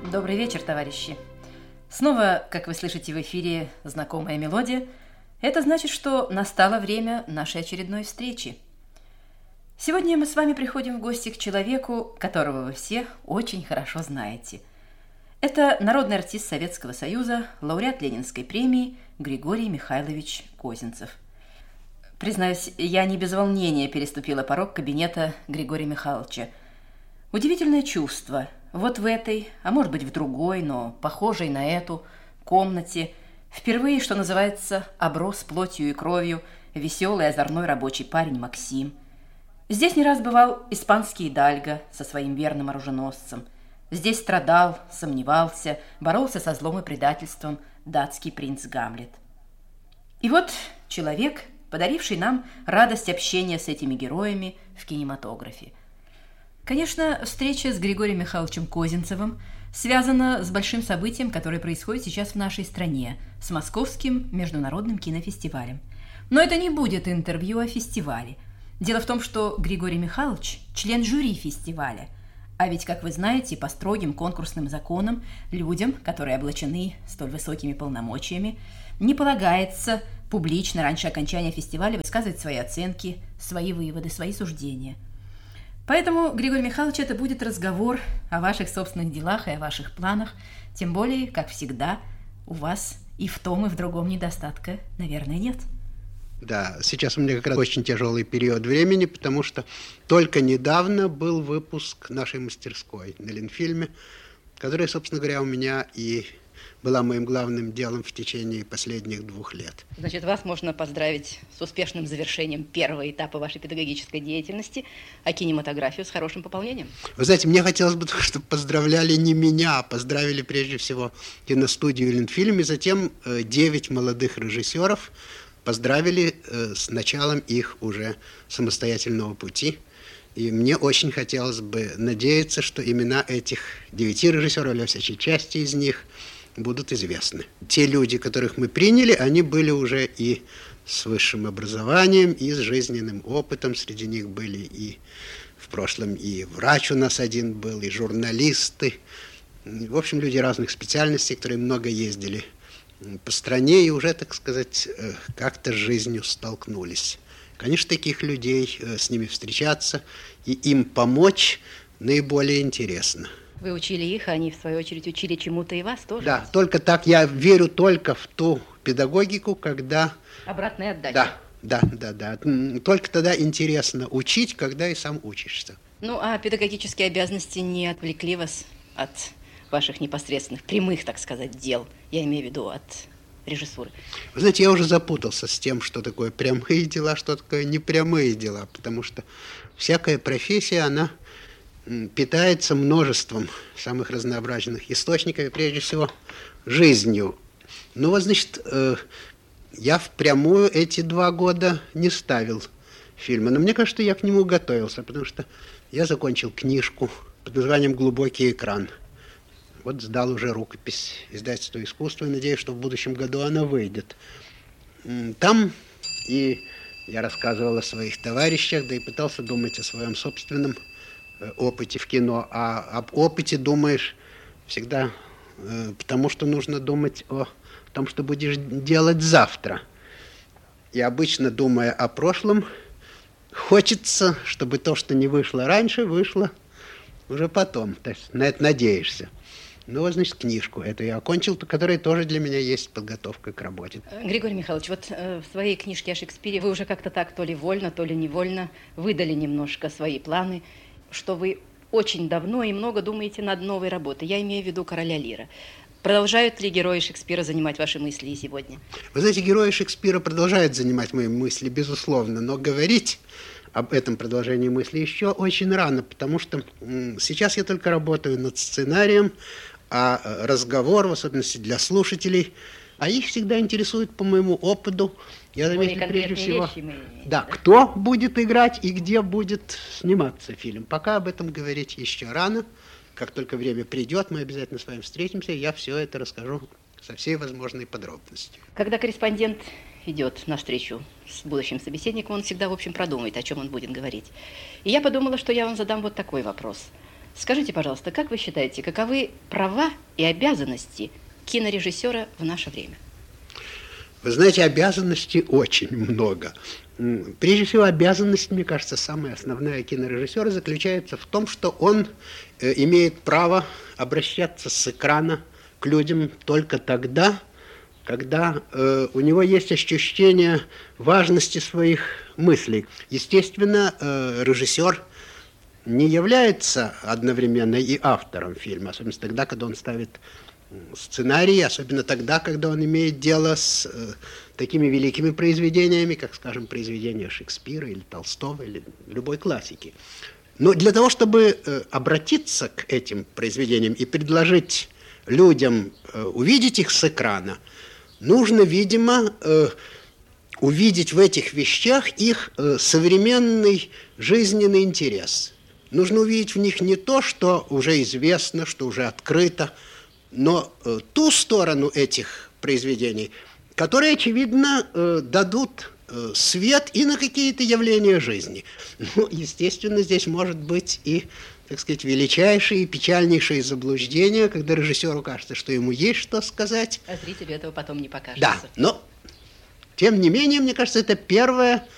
Добрый вечер, товарищи. Снова, как вы слышите в эфире, знакомая мелодия. Это значит, что настало время нашей очередной встречи. Сегодня мы с вами приходим в гости к человеку, которого вы все очень хорошо знаете. Это народный артист Советского Союза, лауреат Ленинской премии Григорий Михайлович Козинцев. Признаюсь, я не без волнения переступила порог кабинета Григория Михайловича. Удивительное чувство. Вот в этой, а может быть в другой, но похожей на эту комнате впервые, что называется, оброс плотью и кровью веселый озорной рабочий парень Максим. Здесь не раз бывал испанский Идальго со своим верным оруженосцем. Здесь страдал, сомневался, боролся со злом и предательством датский принц Гамлет. И вот человек, подаривший нам радость общения с этими героями в кинематографе. Конечно, встреча с Григорием Михайловичем Козинцевым связана с большим событием, которое происходит сейчас в нашей стране, с Московским международным кинофестивалем. Но это не будет интервью о фестивале. Дело в том, что Григорий Михайлович – член жюри фестиваля. А ведь, как вы знаете, по строгим конкурсным законам людям, которые облачены столь высокими полномочиями, не полагается публично раньше окончания фестиваля высказывать свои оценки, свои выводы, свои суждения. Поэтому, Григорий Михайлович, это будет разговор о ваших собственных делах и о ваших планах, тем более, как всегда, у вас и в том, и в другом недостатка, наверное, нет. Да, сейчас у меня как раз очень тяжелый период времени, потому что только недавно был выпуск нашей мастерской на Ленфильме, которая, собственно говоря, у меня и была моим главным делом в течение последних 2 лет. Значит, вас можно поздравить с успешным завершением первого этапа вашей педагогической деятельности, а кинематографию с хорошим пополнением. Вы знаете, мне хотелось бы, чтобы поздравляли не меня, а поздравили прежде всего киностудию Ленфильм, и затем 9 молодых режиссеров поздравили с началом их уже самостоятельного пути. И мне очень хотелось бы надеяться, что имена этих 9 режиссеров, или во всякой части из них, будут известны. Те люди, которых мы приняли, они были уже и с высшим образованием, и с жизненным опытом. Среди них были и в прошлом и врач у нас один был, и журналисты. В общем, люди разных специальностей, которые много ездили по стране и уже, так сказать, как-то с жизнью столкнулись. Конечно, таких людей, с ними встречаться и им помочь наиболее интересно. Вы учили их, а они, в свою очередь, учили чему-то и вас тоже? Да, только так. Я верю только в ту педагогику, когда... Обратная отдача. Да. Только тогда интересно учить, когда и сам учишься. Ну, а педагогические обязанности не отвлекли вас от ваших непосредственных, прямых, так сказать, дел? Я имею в виду от режиссуры. Вы знаете, я уже запутался с тем, что такое прямые дела, что такое непрямые дела, потому что всякая профессия, она питается множеством самых разнообразных источников, и прежде всего жизнью. Ну вот, значит, я впрямую эти 2 года не ставил фильма, но мне кажется, я к нему готовился, потому что я закончил книжку под названием «Глубокий экран». Вот сдал уже рукопись издательства «Искусство» и надеюсь, что в будущем году она выйдет. Там и я рассказывал о своих товарищах, да и пытался думать о своем собственном опыте в кино. А об опыте думаешь всегда потому, что нужно думать о том, что будешь делать завтра. И обычно, думая о прошлом, хочется, чтобы то, что не вышло раньше, вышло уже потом. То есть на это надеешься. Ну, вот, значит, книжку эту я окончил, которая тоже для меня есть подготовка к работе. Григорий Михайлович, вот в своей книжке о Шекспире вы уже как-то так, то ли вольно, то ли невольно, выдали немножко свои планы, что вы очень давно и много думаете над новой работой. Я имею в виду «Короля Лира». Продолжают ли герои Шекспира занимать ваши мысли и сегодня? Вы знаете, герои Шекспира продолжают занимать мои мысли, безусловно, но говорить об этом продолжении мысли еще очень рано, потому что сейчас я только работаю над сценарием, а разговор, в особенности для слушателей, а их всегда интересует, по моему опыту, я заметил прежде всего, кто будет играть и где будет сниматься фильм. Пока об этом говорить еще рано. Как только время придет, мы обязательно с вами встретимся, и я все это расскажу со всей возможной подробностью. Когда корреспондент идет навстречу с будущим собеседником, он всегда, в общем, продумает, о чем он будет говорить. И я подумала, что я вам задам вот такой вопрос. Скажите, пожалуйста, как вы считаете, каковы права и обязанности кинорежиссера в наше время? Вы знаете, обязанностей очень много. Прежде всего, обязанность, мне кажется, самая основная кинорежиссера заключается в том, что он имеет право обращаться с экрана к людям только тогда, когда у него есть ощущение важности своих мыслей. Естественно, режиссер не является одновременно и автором фильма, особенно тогда, когда он ставит сценарий, особенно тогда, когда он имеет дело с такими великими произведениями, как, скажем, произведения Шекспира или Толстого, или любой классики. Но для того, чтобы обратиться к этим произведениям и предложить людям увидеть их с экрана, нужно, видимо, увидеть в этих вещах их современный жизненный интерес. Нужно увидеть в них не то, что уже известно, что уже открыто, но ту сторону этих произведений, которые, очевидно, дадут свет и на какие-то явления жизни. Ну, естественно, здесь может быть и, так сказать, величайшее и печальнейшее заблуждение, когда режиссеру кажется, что ему есть что сказать. А зрителю этого потом не покажется. Да, но, тем не менее, мне кажется, это первое